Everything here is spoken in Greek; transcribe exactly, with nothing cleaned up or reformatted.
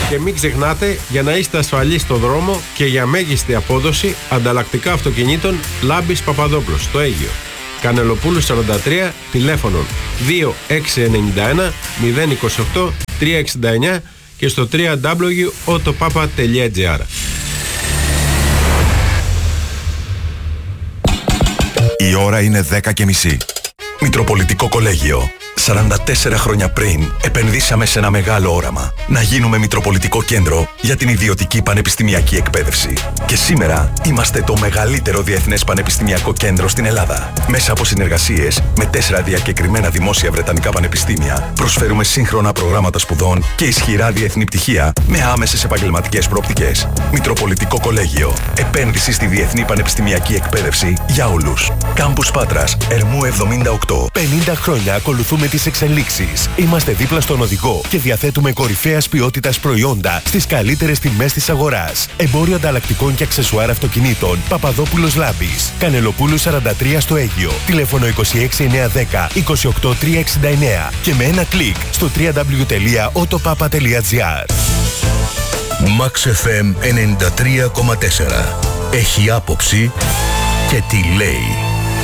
Και μην ξεχνάτε, για να είστε ασφαλείς στο δρόμο και για μέγιστη απόδοση, ανταλλακτικά αυτοκινήτων Λάμπης Παπαδόπουλος στο Αίγυο. Κανελοπούλου σαράντα τρία, τηλέφωνο δύο έξι εννιά ένα μηδέν είκοσι οκτώ τριακόσια εξήντα εννιά και στο double-u double-u double-u τελεία οτοπάπα τελεία τζι άρ. Η ώρα είναι δέκα και μισή. Μητροπολιτικό Κολέγιο. σαράντα τέσσερα χρόνια πριν επενδύσαμε σε ένα μεγάλο όραμα. Να γίνουμε Μητροπολιτικό Κέντρο για την ιδιωτική πανεπιστημιακή εκπαίδευση. Και σήμερα είμαστε το μεγαλύτερο διεθνές πανεπιστημιακό κέντρο στην Ελλάδα. Μέσα από συνεργασίες με τέσσερα διακεκριμένα δημόσια βρετανικά πανεπιστήμια, προσφέρουμε σύγχρονα προγράμματα σπουδών και ισχυρά διεθνή πτυχία με άμεσες επαγγελματικές προοπτικές. Μητροπολιτικό Κολέγιο. Επένδυση στη διεθνή πανεπιστημιακή εκπαίδευση για όλους. Κάμπους Πάτρας, Ερμού εβδομήντα οκτώ. πενήντα χρόνια ακολουθούμε τις εξελίξεις. Είμαστε δίπλα στον οδηγό και διαθέτουμε κορυφαίας ποιότητας προϊόντα στις καλύτερες τιμές της αγοράς. Εμπόριο ανταλλακτικών και αξεσουάρ αυτοκινήτων Παπαδόπουλος Λάμπης. Κανελοπούλου σαράντα τρία στο Αίγυο. Τηλέφωνο είκοσι έξι εννιακόσια δέκα είκοσι οκτώ τριακόσια εξήντα εννιά και με ένα κλικ στο double-u double-u double-u τελεία οτοπάπα τελεία τζι άρ. Max εφ εμ ενενήντα τρία κόμμα τέσσερα. Έχει άποψη και τι λέει.